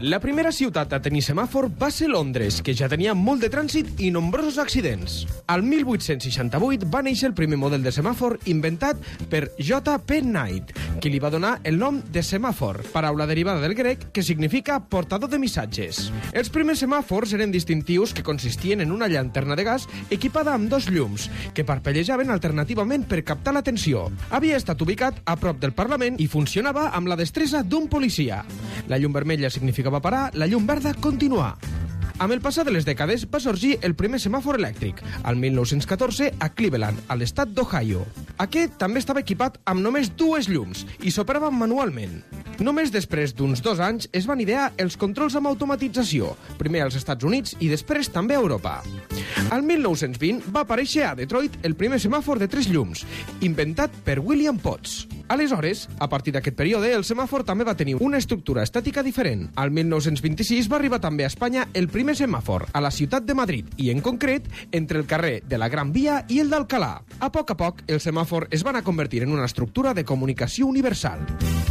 La primera ciutat a tenir semàfor va ser Londres, que ja tenia molt de trànsit i nombrosos accidents. Al 1868 va néixer el primer model de semàfor inventat per J.P. Knight, que li va donar el nom de semàfor, paraula derivada del grec que significa portador de missatges. Els primers semàfors eren distintius que consistien en una llanterna de gas equipada amb dos llums, que parpellejaven alternativament per captar l'atenció. Havia estat ubicat a prop del Parlament i funcionava amb la destresa d'un policia. La llum vermella significava parar, la llum verda continuar. Amb el passar de les dècades va sorgir el primer semàfor elèctric, al 1914 a Cleveland, a l'estat d'Ohio. Aquest també estava equipat amb només dues llums i s'operava manualment. Només després d'uns 2 anys es van idear els controls amb automatització, primer als Estats Units i després també a Europa. Al 1920 va aparèixer a Detroit el primer semàfor de 3 llums, inventat per William Potts. Aleshores, a partir d'aquest període, el semàfor també va tenir una estructura estàtica diferent. Al 1926 va arribar també a Espanya el primer semàfor, a la ciutat de Madrid, i en concret, entre el carrer de la Gran Via i el d'Alcalà. A poc, el semàfor es va anar a convertir en una estructura de comunicació universal.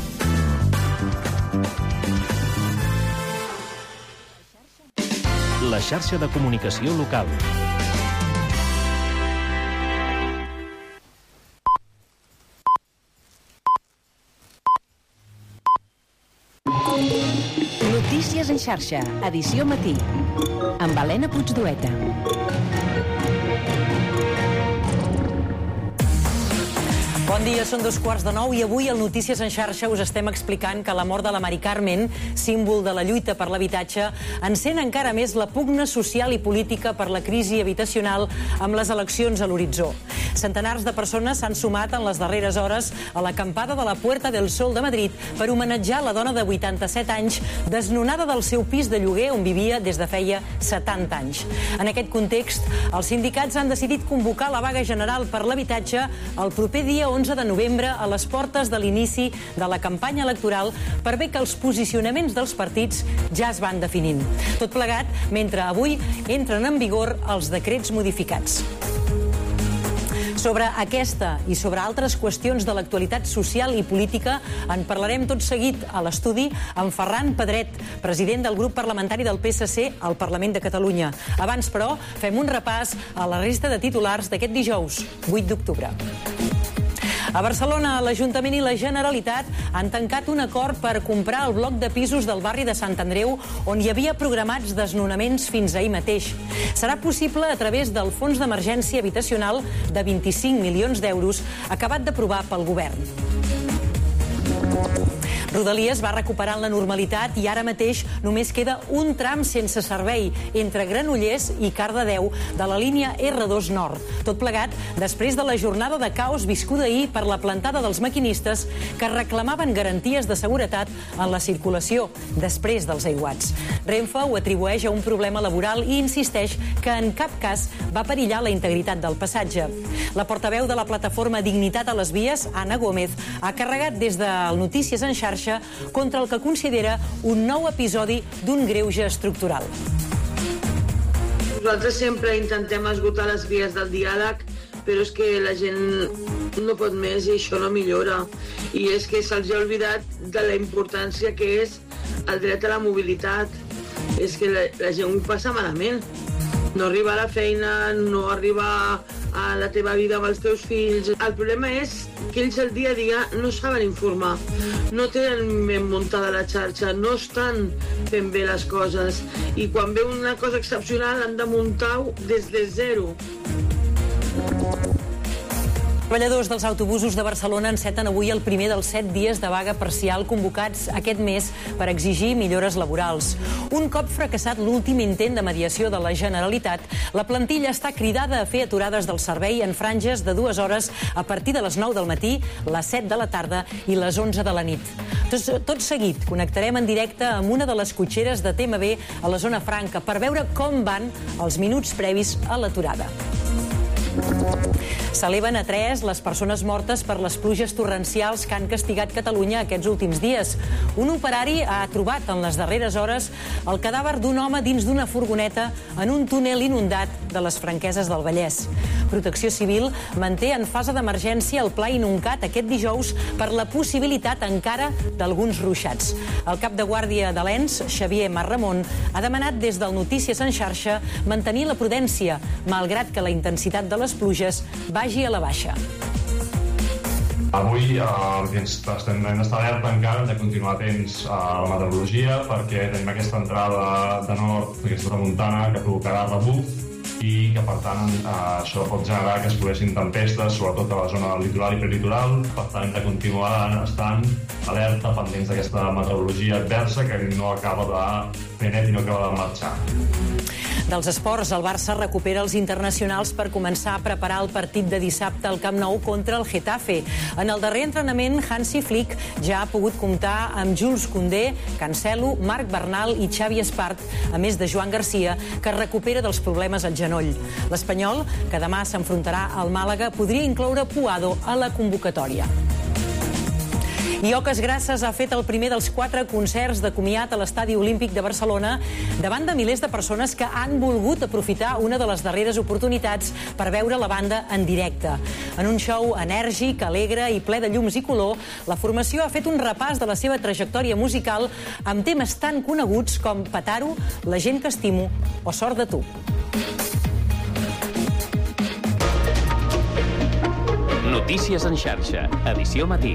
La xarxa de comunicació local. Notícies en xarxa, edició matí, amb Helena Puigdueta. Bon dia, són 8:15 i avui al Notícies en xarxa us estem explicant que la mort de la Mari Carmen, símbol de la lluita per l'habitatge, encén encara més la pugna social i política per la crisi habitacional amb les eleccions a l'horitzó. Centenars de persones s'han sumat en les darreres hores a l'acampada de la Puerta del Sol de Madrid per homenatjar la dona de 87 anys desnonada del seu pis de lloguer on vivia des de feia 70 anys. En aquest context, els sindicats han decidit convocar la vaga general per l'habitatge el proper dia 11 de novembre a les portes de l'inici de la campanya electoral per bé que els posicionaments dels partits ja es van definint. Tot plegat, mentre avui entren en vigor els decrets modificats. Sobre aquesta i sobre altres qüestions de l'actualitat social i política en parlarem tot seguit a l'estudi amb Ferran Pedret, president del grup parlamentari del PSC al Parlament de Catalunya. Abans, però, fem un repàs a la resta de titulars d'aquest dijous, 8 d'octubre. A Barcelona, l'Ajuntament i la Generalitat han tancat un acord per comprar el bloc de pisos del barri de Sant Andreu on hi havia programats desnonaments fins ahir mateix. Serà possible a través del Fons d'Emergència Habitacional de 25 milions d'euros acabat d'aprovar pel govern. Rodalies va recuperant la normalitat i ara mateix només queda un tram sense servei entre Granollers i Cardedeu de la línia R2 Nord. Tot plegat després de la jornada de caos viscuda ahir per la plantada dels maquinistes que reclamaven garanties de seguretat en la circulació després dels aiguats. Renfe ho atribueix a un problema laboral i insisteix que en cap cas va perillar la integritat del passatge. La portaveu de la plataforma Dignitat a les Vies, Anna Gómez, ha carregat des del Notícies en xarxa contra el que considera un nou episodi d'un greuge estructural. Nosaltres sempre intentem esgotar les vies del diàleg, però és que la gent no pot més i això no millora. I és que se'ls ha oblidat de la importància que és el dret a la mobilitat. És que la gent ho passa malament. No arriba a la feina, no arriba a la teva vida amb els teus fills. El problema és que ells el dia a dia no saben informar, no tenen ben muntada la xarxa, no estan fent bé les coses i quan ve una cosa excepcional han de muntar-ho des de zero. Treballadors dels autobusos de Barcelona enceten avui el primer dels 7 dies de vaga parcial convocats aquest mes per exigir millores laborals. Un cop fracassat l'últim intent de mediació de la Generalitat, la plantilla està cridada a fer aturades del servei en franges de 2 hores a partir de les 9 del matí, les 7 de la tarda i les 11 de la nit. Tot seguit, connectarem en directe amb una de les cotxeres de TMB a la zona franca per veure com van els minuts previs a l'aturada. S'eleven a 3 les persones mortes per les pluges torrencials que han castigat Catalunya aquests últims dies. Un operari ha trobat en les darreres hores el cadàver d'un home dins d'una furgoneta en un túnel inundat de les Franqueses del Vallès. Protecció Civil manté en fase d'emergència el pla Inuncat aquest dijous per la possibilitat encara d'alguns ruixats. El cap de guàrdia de l'ENS, Xavier Marramon, ha demanat des del Notícies en xarxa mantenir la prudència, malgrat que la intensitat de les pluges vagi a la baixa. Avui hem d'estar alerta encara, hem de continuar atents a la meteorologia perquè tenim aquesta entrada de nord, aquesta tramuntana que provocarà rebuf i que, per tant, això pot generar que es produeixin tempestes, sobretot a la zona del litoral i prelitoral. Per tant, hem de continuar estant alerta, pendents d'aquesta meteorologia adversa que no acaba de fer net i no acaba de marxar. Dels esports, el Barça recupera els internacionals per començar a preparar el partit de dissabte al Camp Nou contra el Getafe. En el darrer entrenament, Hansi Flick ja ha pogut comptar amb Jules Koundé, Cancelo, Marc Bernal i Xavi Espart, a més de Joan Garcia, que recupera dels problemes al genoll. L'Espanyol, que demà s'enfrontarà al Màlaga, podria incloure Puado a la convocatòria. I Oques Grasses ha fet el primer dels 4 concerts de comiat a l'Estadi Olímpic de Barcelona davant de milers de persones que han volgut aprofitar una de les darreres oportunitats per veure la banda en directe. En un show enèrgic, alegre i ple de llums i color, la formació ha fet un repàs de la seva trajectòria musical amb temes tan coneguts com Petaro, La gent que estimo o Sort de tu. Notícies en xarxa, edició matí.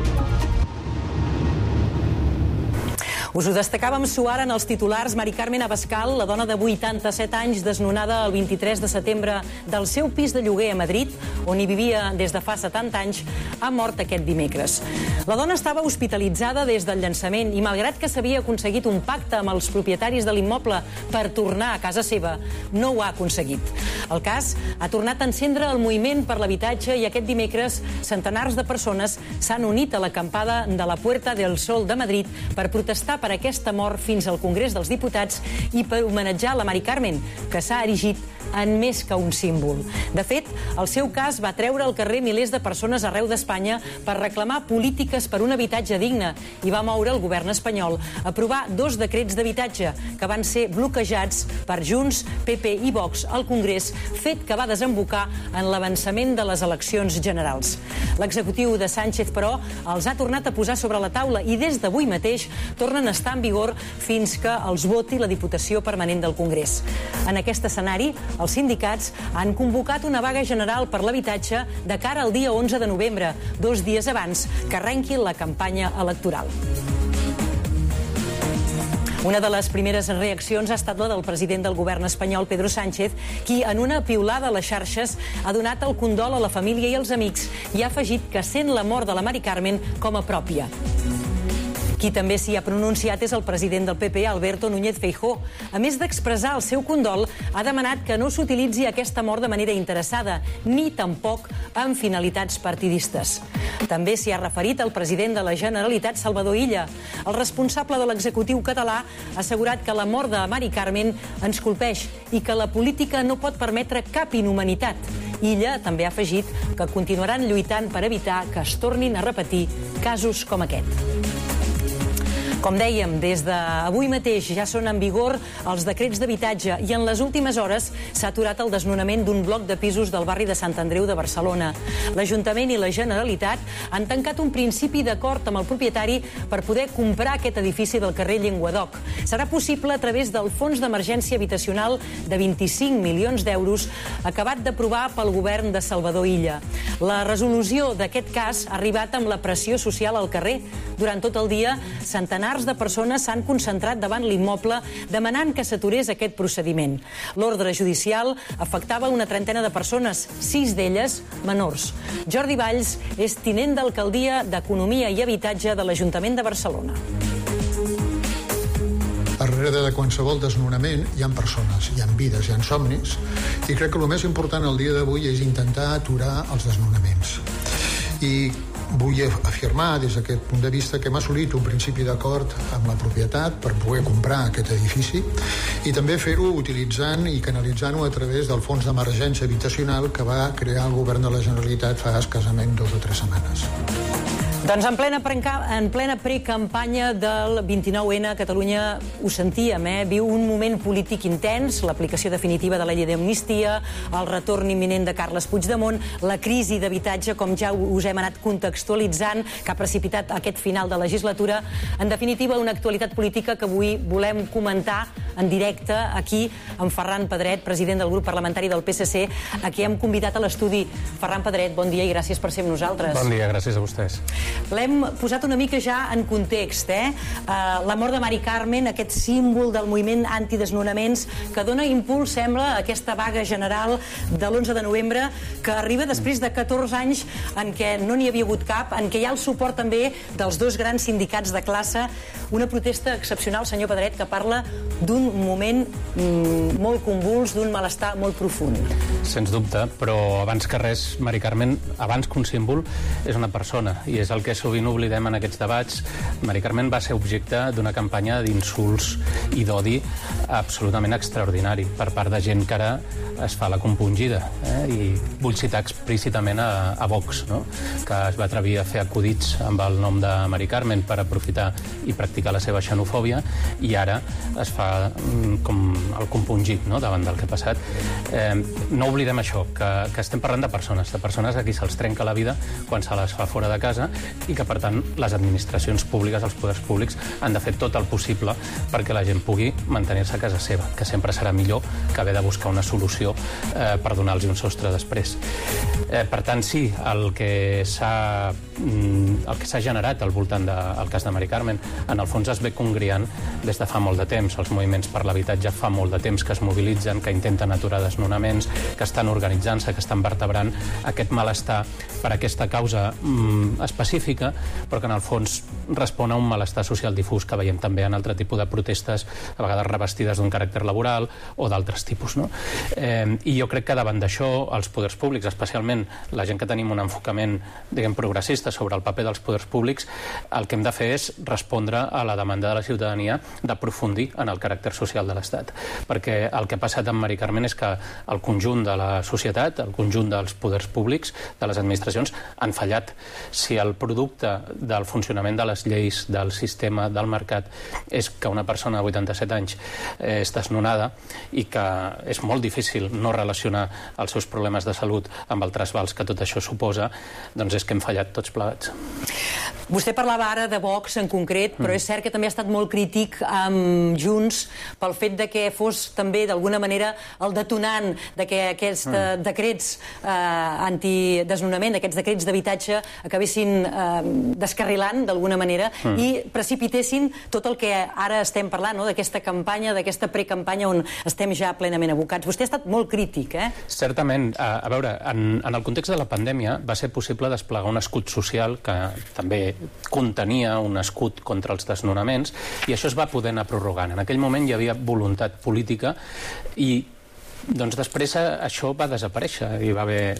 Us ho destacàvem suar en els titulars. Mari Carmen Abascal, la dona de 87 anys desnonada el 23 de setembre del seu pis de lloguer a Madrid, on hi vivia des de fa 70 anys, ha mort aquest dimecres. La dona estava hospitalitzada des del llançament i, malgrat que s'havia aconseguit un pacte amb els propietaris de l'immoble per tornar a casa seva, no ho ha aconseguit. El cas ha tornat a encendre el moviment per l'habitatge i aquest dimecres centenars de persones s'han unit a l'acampada de la Puerta del Sol de Madrid per protestar per aquesta mort fins al Congrés dels Diputats i per homenatjar la Mari Carmen, que s'ha erigit en més que un símbol. De fet, el seu cas va treure al carrer milers de persones arreu d'Espanya per reclamar polítiques per un habitatge digne i va moure el govern espanyol a aprovar 2 decrets d'habitatge que van ser bloquejats per Junts, PP i Vox al Congrés, fet que va desembocar en l'avançament de les eleccions generals. L'executiu de Sánchez, però, els ha tornat a posar sobre la taula i des d'avui mateix tornen a estar en vigor fins que els voti la Diputació Permanent del Congrés. En aquest escenari, els sindicats han convocat una vaga general per l'habitatge de cara al dia 11 de novembre, 2 dies abans que arrenqui la campanya electoral. Una de les primeres reaccions ha estat la del president del govern espanyol, Pedro Sánchez, qui, en una piulada a les xarxes, ha donat el condol a la família i als amics i ha afegit que sent la mort de la Mari Carmen com a pròpia. Qui també s'hi ha pronunciat és el president del PP, Alberto Núñez Feijóo. A més d'expressar el seu condol, ha demanat que no s'utilitzi aquesta mort de manera interessada, ni tampoc amb finalitats partidistes. També s'hi ha referit el president de la Generalitat, Salvador Illa. El responsable de l'executiu català ha assegurat que la mort de Mari Carmen ens colpeix i que la política no pot permetre cap inhumanitat. Illa també ha afegit que continuaran lluitant per evitar que es tornin a repetir casos com aquest. Com dèiem, des d'avui mateix ja són en vigor els decrets d'habitatge i en les últimes hores s'ha aturat el desnonament d'un bloc de pisos del barri de Sant Andreu de Barcelona. L'Ajuntament i la Generalitat han tancat un principi d'acord amb el propietari per poder comprar aquest edifici del carrer Llenguadoc. Serà possible a través del Fons d'Emergència Habitacional de 25 milions d'euros acabat d'aprovar pel govern de Salvador Illa. La resolució d'aquest cas ha arribat amb la pressió social al carrer. Durant tot el dia, centenars de persones s'han concentrat davant l'immoble demanant que s'aturés aquest procediment. L'ordre judicial afectava una trentena de persones, 6 d'elles menors. Jordi Valls és tinent d'alcaldia d'Economia i Habitatge de l'Ajuntament de Barcelona. Darrere de qualsevol desnonament hi ha persones, hi ha vides, hi ha somnis, i crec que el més important el dia d'avui és intentar aturar els desnonaments. I vull afirmar des d'aquest punt de vista que hem assolit un principi d'acord amb la propietat per poder comprar aquest edifici i també fer-ho utilitzant i canalitzant-ho a través del Fons d'Emergència Habitacional que va crear el govern de la Generalitat fa escassament 2 o 3 setmanes. Doncs en plena precampanya del 29N, Catalunya ho sentíem, viu un moment polític intens, l'aplicació definitiva de la llei d'amnistia, el retorn imminent de Carles Puigdemont, la crisi d'habitatge, com ja us hem anat contextualitzant, que ha precipitat aquest final de legislatura. En definitiva, una actualitat política que avui volem comentar en directe aquí amb Ferran Pedret, president del grup parlamentari del PSC, a qui hem convidat a l'estudi. Ferran Pedret, bon dia i gràcies per ser amb nosaltres. Bon dia, gràcies a vostès. L'hem posat una mica ja en context, La mort de Mari Carmen, aquest símbol del moviment antidesnonaments que dona impuls, sembla, a aquesta vaga general de l'11 de novembre que arriba després de 14 anys en què no n'hi havia hagut cap, en què hi ha el suport també dels dos grans sindicats de classe, una protesta excepcional, senyor Pedret, que parla d'un moment molt convuls, d'un malestar molt profund. Sens dubte, però abans que res, Mari Carmen, abans que un símbol, és una persona, i és el que sovint oblidem en aquests debats. Mari Carmen va ser objecte d'una campanya d'insults i d'odi absolutament extraordinari per part de gent que ara es fa la compungida. I vull citar explícitament a Vox, que es va atrevir a fer acudits amb el nom de Mari Carmen per aprofitar i practicar la seva xenofòbia, i ara es fa com el compungit davant del que ha passat. No oblidem això, que estem parlant de persones a qui se'ls trenca la vida quan se les fa fora de casa, i que, per tant, les administracions públiques, els poders públics, han de fer tot el possible perquè la gent pugui mantenir-se a casa seva, que sempre serà millor que haver de buscar una solució per donar-los un sostre després. Per tant, sí, el que s'ha generat al voltant del cas de Mari Carmen, en el fons es ve congriant des de fa molt de temps. Els moviments per l'habitatge fa molt de temps que es mobilitzen, que intenten aturar desnonaments, que estan organitzant-se, que estan vertebrant aquest malestar per aquesta causa específica, però que en el fons respon a un malestar social difús que veiem també en altre tipus de protestes, a vegades revestides d'un caràcter laboral o d'altres tipus. I jo crec que davant d'això els poders públics, especialment la gent que tenim un enfocament, progressista sobre el paper dels poders públics, el que hem de fer és respondre a la demanda de la ciutadania d'aprofundir en el caràcter social de l'Estat. Perquè el que ha passat amb Mari Carmen és que el conjunt de la societat, el conjunt dels poders públics, de les administracions, han fallat. Si el producte del funcionament de les lleis, del sistema, del mercat, és que una persona de 87 anys és desnonada i que és molt difícil no relacionar els seus problemes de salut amb el trasbals que tot això suposa, doncs és que hem fallat tots plegats. Vostè parlava ara de Vox en concret, però és cert que també ha estat molt crític amb Junts pel fet de que fos també d'alguna manera el detonant de que aquests decrets antidesnonament, aquests decrets d'habitatge acabessin descarrilant d'alguna manera i precipitessin tot el que ara estem parlant, d'aquesta campanya, d'aquesta precampanya on estem ja plenament abocats. Vostè ha estat molt crític, Certament. A veure, en el context de la pandèmia va ser possible desplegar un escut social que també contenia un escut contra els desnonaments, i això es va poder anar prorrogant. En aquell moment hi havia voluntat política i doncs després això va desaparèixer. Hi va haver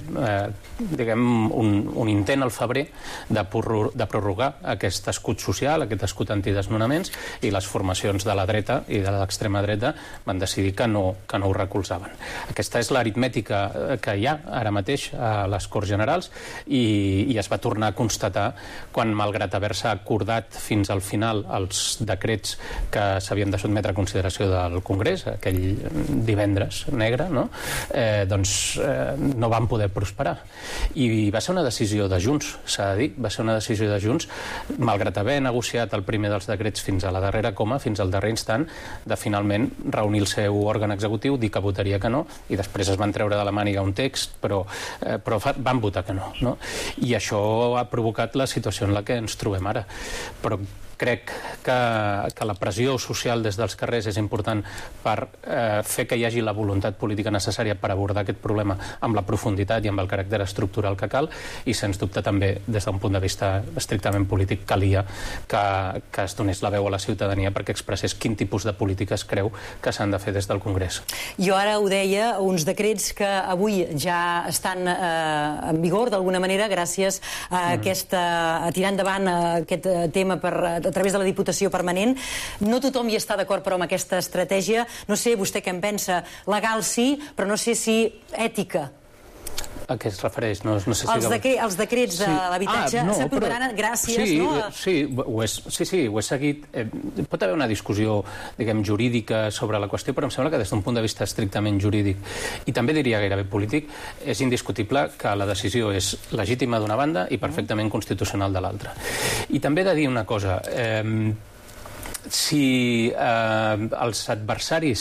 un intent al febrer de prorrogar aquest escut social, aquest escut antidesnonaments, i les formacions de la dreta i de l'extrema dreta van decidir que no ho recolzaven. Aquesta és l'aritmètica que hi ha ara mateix a les Corts Generals, i es va tornar a constatar quan, malgrat haver-se acordat fins al final els decrets que s'havien de sotmetre a consideració del Congrés, aquell divendres negre, doncs no van poder prosperar. I va ser una decisió de Junts, s'ha de dir, va ser una decisió de Junts, malgrat haver negociat el primer dels decrets fins a la darrera coma, fins al darrer instant, de finalment reunir el seu òrgan executiu, dir que votaria que no, i després es van treure de la màniga un text, però van votar que no. I això ha provocat la situació en la que ens trobem ara. Però crec que la pressió social des dels carrers és important per fer que hi hagi la voluntat política necessària per abordar aquest problema amb la profunditat i amb el caràcter estructural que cal, i sens dubte també des d'un punt de vista estrictament polític calia que es donés la veu a la ciutadania perquè expressés quin tipus de polítiques creu que s'han de fer des del Congrés. Jo ara ho deia, uns decrets que avui ja estan en vigor d'alguna manera gràcies a tirar endavant aquest tema a través de la Diputació Permanent. No tothom hi està d'acord, però, amb aquesta estratègia. No sé vostè què en pensa. Legal sí, però no sé si ètica. A què es refereix? No sé si Els decrets de l'habitatge s'aprovaran gràcies, no? Sí, ho he seguit. Pot haver una discussió, diguem, jurídica sobre la qüestió, però em sembla que des d'un punt de vista estrictament jurídic, i també diria gairebé polític, és indiscutible que la decisió és legítima d'una banda i perfectament constitucional de l'altra. I també he de dir una cosa. Si els adversaris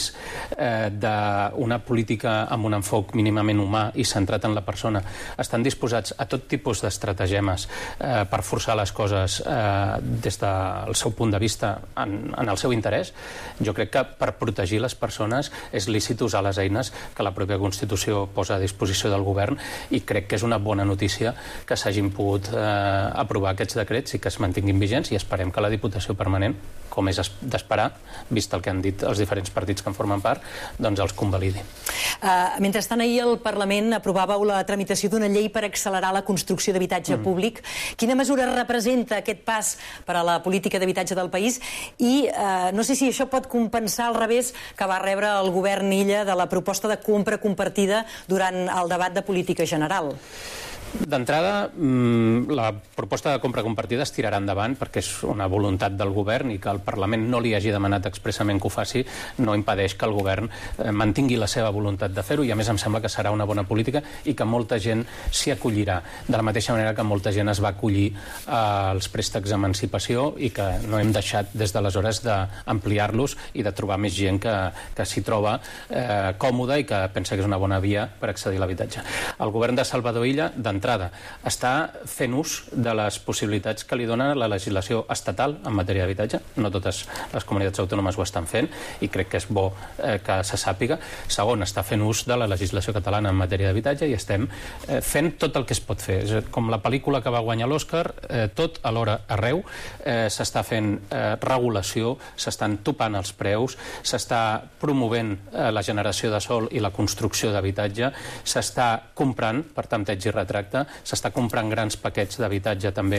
d'una política amb un enfoc mínimament humà i centrat en la persona estan disposats a tot tipus d'estratagemes per forçar les coses des del seu punt de vista en el seu interès, jo crec que per protegir les persones és lícit usar les eines que la pròpia Constitució posa a disposició del govern, i crec que és una bona notícia que s'hagin pogut aprovar aquests decrets i que es mantinguin vigents, i esperem que la Diputació Permanent, com és d'esperar, vist el que han dit els diferents partits que en formen part, doncs els convalidi. Mentrestant, ahir el Parlament aprovàveu la tramitació d'una llei per accelerar la construcció d'habitatge públic. Quina mesura representa aquest pas per a la política d'habitatge del país? I no sé si això pot compensar al revés que va rebre el govern Illa de la proposta de compra compartida durant el debat de política general. D'entrada, la proposta de compra compartida es tirarà endavant perquè és una voluntat del govern, i que el Parlament no li hagi demanat expressament que ho faci no impedeix que el govern mantingui la seva voluntat de fer-ho, i a més em sembla que serà una bona política i que molta gent s'hi acollirà, de la mateixa manera que molta gent es va acollir als préstecs d'emancipació i que no hem deixat des d'aleshores d'ampliar-los i de trobar més gent que s'hi troba còmoda i que pensa que és una bona via per accedir a l'habitatge. El govern de Salvador Illa, d'entrada, està fent ús de les possibilitats que li dona la legislació estatal en matèria d'habitatge. No totes les comunitats autònomes ho estan fent, i crec que és bo que se sàpiga. Segon, està fent ús de la legislació catalana en matèria d'habitatge, i estem fent tot el que es pot fer. Com la pel·lícula que va guanyar l'Oscar, tot alhora arreu, s'està fent regulació, s'estan topant els preus, s'està promovent la generació de sòl i la construcció d'habitatge, s'està comprant, per tanteig i retracte, s'està comprant grans paquets d'habitatge també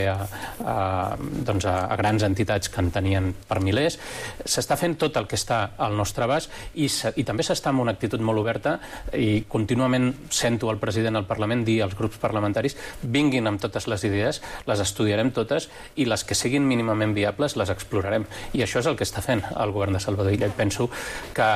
a grans entitats que en tenien per milers. S'està fent tot el que està al nostre abast, i també s'està amb una actitud molt oberta, i contínuament sento el president al Parlament dir als grups parlamentaris: vinguin amb totes les idees, les estudiarem totes, i les que siguin mínimament viables les explorarem. I això és el que està fent el govern de Salvador Illa, i penso que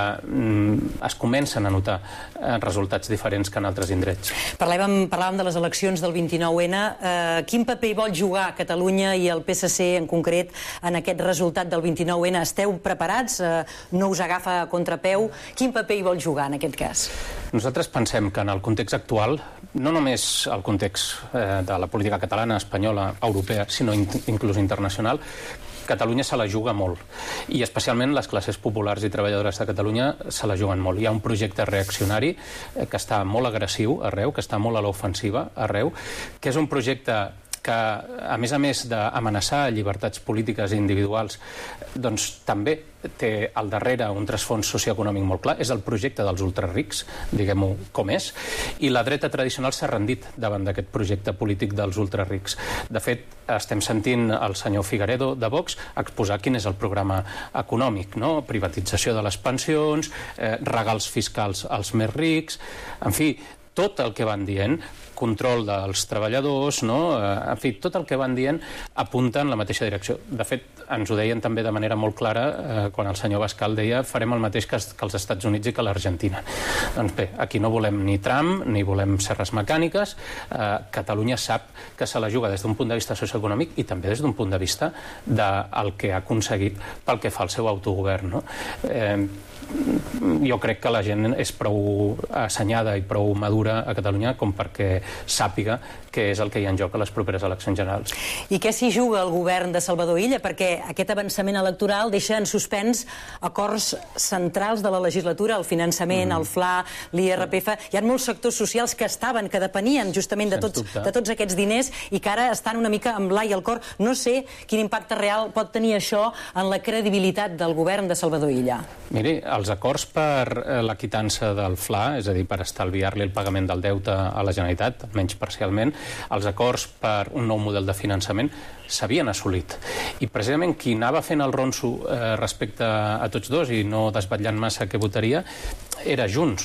es comencen a notar resultats diferents que en altres indrets. Parlàvem de les eleccions del 29N. Quin paper hi vol jugar Catalunya i el PSC en concret en aquest resultat del 29N? Esteu preparats? No us agafa a contrapeu? Quin paper hi vol jugar en aquest cas? Nosaltres pensem que en el context actual, no només el context de la política catalana, espanyola, europea, sinó inclús internacional, Catalunya se la juga molt, i especialment les classes populars i treballadores de Catalunya se la juguen molt. Hi ha un projecte reaccionari que està molt agressiu arreu, que està molt a l'ofensiva arreu, que és un projecte que, a més d'amenaçar llibertats polítiques i individuals, doncs també té al darrere un trasfons socioeconòmic molt clar. És el projecte dels ultrarics, diguem-ho com és, i la dreta tradicional s'ha rendit davant d'aquest projecte polític dels ultrarics. De fet, estem sentint el senyor Figueredo de Vox exposar quin és el programa econòmic, no? Privatització de les pensions, regals fiscals als més rics, en fi, tot el que van dient, control dels treballadors, no? En fi, tot el que van dient apunta en la mateixa direcció. De fet, ens ho deien també de manera molt clara quan el senyor Bascal deia: farem el mateix que els Estats Units i que l'Argentina. Doncs bé, aquí no volem ni tram, ni volem serres mecàniques. Catalunya sap que se la juga des d'un punt de vista socioeconòmic i també des d'un punt de vista del que ha aconseguit pel que fa al seu autogovern, no? Jo crec que la gent és prou assenyada i prou madura a Catalunya com perquè sàpiga què és el que hi ha en joc a les properes eleccions generals. I què s'hi juga el govern de Salvador Illa? Perquè aquest avançament electoral deixa en suspens acords centrals de la legislatura, el finançament, el FLA, l'IRPF. Hi ha molts sectors socials que depenien justament de tots aquests diners i que ara estan una mica amb l'ai al cor. No sé quin impacte real pot tenir això en la credibilitat del govern de Salvador Illa. Miri, els acords per la quitança del FLA, és a dir, per estalviar-li el pagament del deute a la Generalitat, almenys parcialment, els acords per un nou model de finançament s'havien assolit. I precisament qui anava fent el ronso respecte a tots dos i no desvetllant massa què votaria era Junts.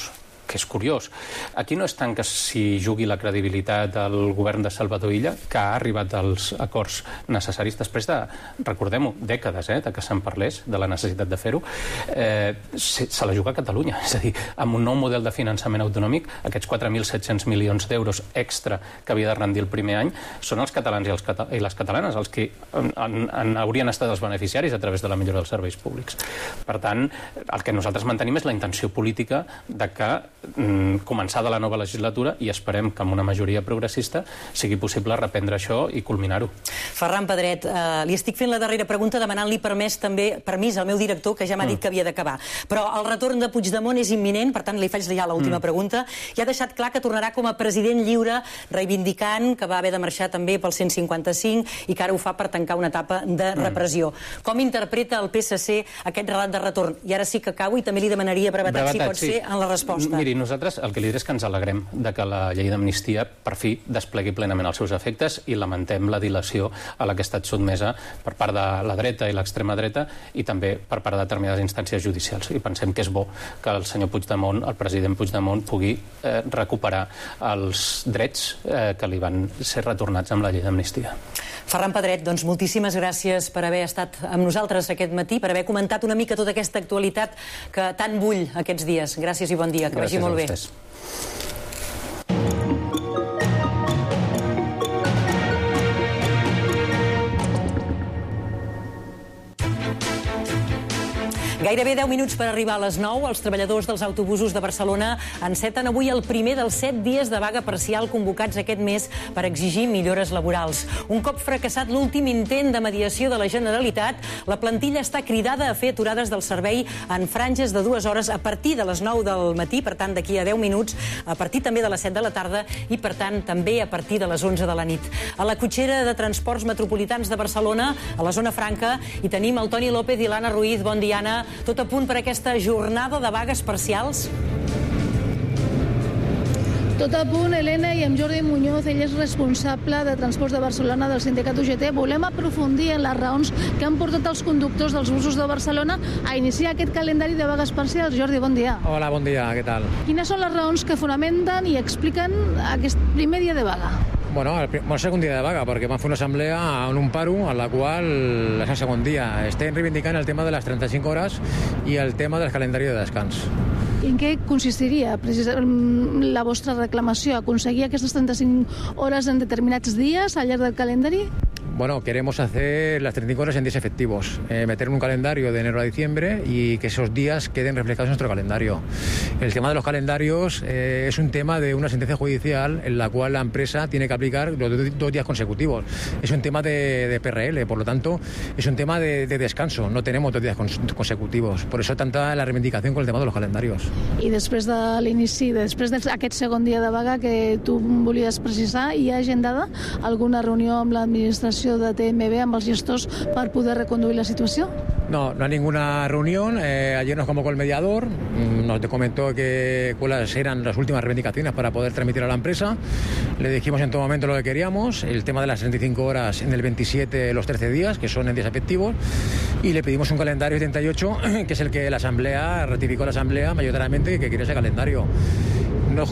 que és curiós. Aquí no és tant que s'hi jugui la credibilitat del govern de Salvador Illa, que ha arribat als acords necessaris després de, recordem-ho, dècades de que se'n parlés de la necessitat de fer-ho, se la juga a Catalunya. És a dir, amb un nou model de finançament autonòmic, aquests 4.700 milions d'euros extra que havia de rendir el primer any són els catalans i les catalanes els que haurien estat els beneficiaris a través de la millora dels serveis públics. Per tant, el que nosaltres mantenim és la intenció política de que començada la nova legislatura, i esperem que amb una majoria progressista sigui possible reprendre això i culminar-ho. Ferran Pedret, li estic fent la darrera pregunta demanant-li permís al meu director, que ja m'ha dit que havia d'acabar. Però el retorn de Puigdemont és imminent, per tant li faig ja l'última pregunta, i ha deixat clar que tornarà com a president lliure, reivindicant que va haver de marxar també pel 155 i que ara ho fa per tancar una etapa de repressió. Com interpreta el PSC aquest relat de retorn? I ara sí que acabo i també li demanaria brevetat, si pot ser, en la resposta. Miri, nosaltres el que li diré és que ens alegrem de que la llei d'amnistia per fi desplegui plenament els seus efectes i lamentem la dilació a la que ha estat sotmesa per part de la dreta i l'extrema dreta i també per part de determinades instàncies judicials. I pensem que és bo que el senyor Puigdemont, el president Puigdemont, pugui recuperar els drets que li van ser retornats amb la llei d'amnistia. Ferran Pedret, doncs moltíssimes gràcies per haver estat amb nosaltres aquest matí, per haver comentat una mica tota aquesta actualitat que tant bull aquests dies. Gràcies i bon dia, que vagi molt bé. Gràcies a vostès. Gairebé 10 minuts per arribar a les 9. Els treballadors dels autobusos de Barcelona enceten avui el primer dels 7 dies de vaga parcial convocats aquest mes per exigir millores laborals. Un cop fracassat l'últim intent de mediació de la Generalitat, la plantilla està cridada a fer aturades del servei en franges de 2 hores a partir de les 9 del matí, per tant d'aquí a 10 minuts, a partir també de les 7 de la tarda i per tant també a partir de les 11 de la nit. A la cotxera de Transports Metropolitans de Barcelona, a la zona franca, hi tenim el Toni López i l'Anna Ruiz. Bon dia, Anna. Tot a punt per aquesta jornada de vagues parcials? Tot a punt, Helena, i amb Jordi Muñoz, ell és responsable de Transports de Barcelona del sindicat UGT. Volem aprofundir en les raons que han portat els conductors dels busos de Barcelona a iniciar aquest calendari de vagues parcials. Jordi, bon dia. Hola, bon dia, què tal? Quines són les raons que fonamenten i expliquen aquest primer dia de vaga? Bueno, el segon dia de vaga, perquè vam fer una assemblea en un paro, en la qual és el segon dia. Estem reivindicant el tema de les 35 hores i el tema del calendari de descans. I en què consistiria precisament la vostra reclamació? Aconseguir aquestes 35 hores en determinats dies al llarg del calendari? Bueno, queremos hacer las 35 horas en días efectivos, meter en un calendario de enero a diciembre y que esos días queden reflejados en nuestro calendario. El tema de los calendarios es un tema de una sentencia judicial en la cual la empresa tiene que aplicar los 2 días consecutivos. Es un tema de PRL, por lo tanto, es un tema de descanso. No tenemos 2 días consecutivos. Por eso tanta la reivindicación con el tema de los calendarios. I després de l'inici, després d'aquest segon dia de vaga que tu volies precisar, hi ha agendada alguna reunió amb l'administració de TMB, amb els gestors, per poder reconduir la situació? No, no hay ninguna reunión. Ayer nos convocó el mediador, nos comentó cuáles eran las últimas reivindicaciones para poder transmitir a la empresa. Le dijimos en todo momento lo que queríamos, el tema de las 35 horas en el 27, los 13 días, que son en días efectivos, y le pedimos un calendario 78, que es el que la Asamblea, ratificó la Asamblea mayoritariamente que quiere ese calendario. Nos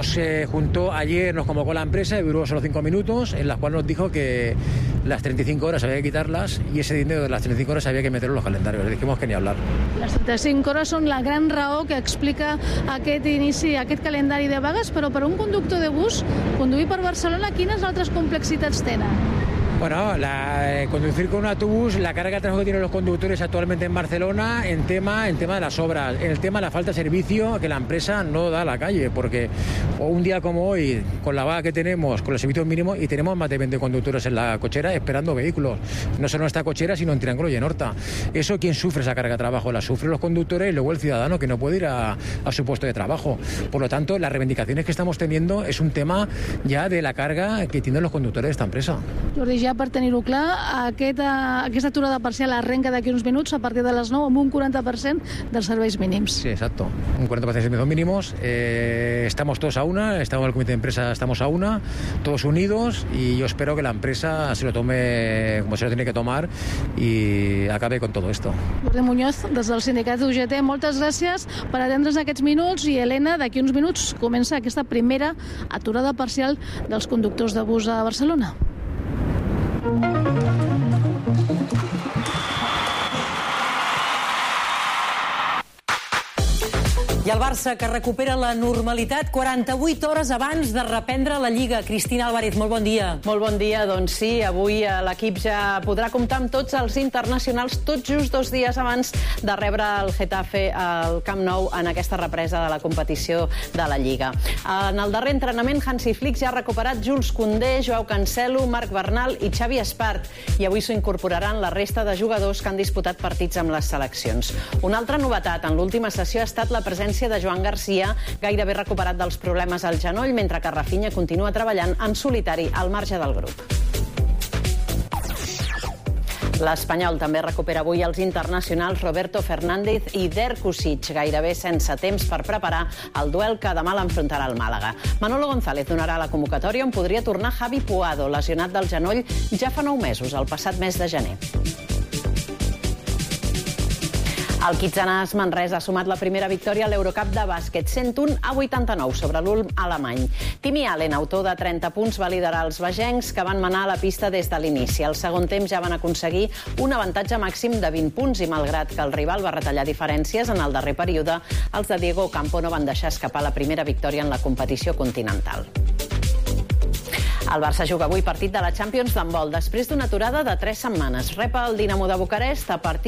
juntó ayer, nos convocó la empresa y duró solo 5 minutos, en las cuales nos dijo que las 35 horas había que quitarlas y ese dinero de las 35 horas había que meterlo en los calendarios. Le dijimos que ni hablar. Les 35 hores són la gran raó que explica aquest inici, aquest calendari de vagues, però per un conductor de bus, conduir per Barcelona, quines altres complexitats tenen? Bueno, conducir con un autobús, la carga de trabajo que tienen los conductores actualmente en Barcelona, en tema de las obras, en el tema de la falta de servicio que la empresa no da a la calle, porque un día como hoy, con la vaga que tenemos, con los servicios mínimos, y tenemos más de 20 conductores en la cochera esperando vehículos, no solo en esta cochera, sino en Triángulo y en Horta. Eso, ¿quién sufre esa carga de trabajo? La sufren los conductores y luego el ciudadano que no puede ir a su puesto de trabajo. Por lo tanto, las reivindicaciones que estamos teniendo es un tema ya de la carga que tienen los conductores de esta empresa. Jordi, ja ja per tenir-ho clar, aquesta aturada parcial arrenca d'aquí uns minuts a partir de les 9 amb un 40% dels serveis mínims. Sí, exacto. Un 40% de servicios mínimos. Estamos todos a una, estamos en el comité de empresa, estamos a una, todos unidos, y yo espero que la empresa se lo tome como se lo tiene que tomar y acabe con todo esto. Jordi Muñoz, des del sindicat UGT, moltes gràcies per atendre's aquests minuts, i Helena, d'aquí uns minuts comença aquesta primera aturada parcial dels conductors de bus a Barcelona. I el Barça, que recupera la normalitat 48 hores abans de reprendre la Lliga. Cristina Álvarez, molt bon dia. Molt bon dia, doncs sí, avui l'equip ja podrà comptar amb tots els internacionals tot just 2 dies abans de rebre el Getafe al Camp Nou en aquesta represa de la competició de la Lliga. En el darrer entrenament, Hansi Flick ja ha recuperat Jules Koundé, Joao Cancelo, Marc Bernal i Xavi Espart, i avui s'ho incorporaran la resta de jugadors que han disputat partits amb les seleccions. Una altra novetat en l'última sessió ha estat la presència de Joan Garcia, gairebé recuperat dels problemes al genoll, mentre que Rafinha continua treballant en solitari al marge del grup. L'Espanyol també recupera avui els internacionals Roberto Fernández i Dirk Kostic, gairebé sense temps per preparar el duel que demà l'enfrontarà al Màlaga. Manolo González donarà la convocatòria on podria tornar Javi Puado, lesionat del genoll ja fa 9 mesos, el passat mes de gener. El Kitsanàs Manresa ha sumat la primera victòria a l'Eurocup de bàsquet, 101-89 sobre l'Ulm alemany. Timmy Allen, autor de 30 punts, va liderar els bagencs, que van manar a la pista des de l'inici. Al segon temps ja van aconseguir un avantatge màxim de 20 punts i, malgrat que el rival va retallar diferències en el darrer període, els de Diego Campo no van deixar escapar la primera victòria en la competició continental. El Barça juga avui partit de la Champions d'handbol, després d'una aturada de 3 setmanes. Rep el Dinamo de Bucarest a partir